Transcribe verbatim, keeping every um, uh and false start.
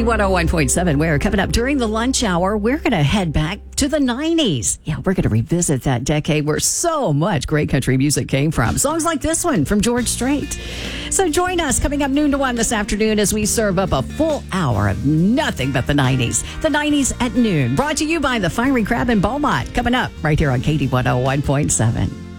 Katie one oh one point seven, where coming up during the lunch hour, we're going to head back to the nineties. Yeah, we're going to revisit that decade where so much great country music came from. Songs like this one from George Strait. So join us coming up noon to one this afternoon as we serve up a full hour of nothing but the nineties. The nineties at noon. Brought to you by the Fiery Crab in Beaumont. Coming up right here on Katie one oh one point seven.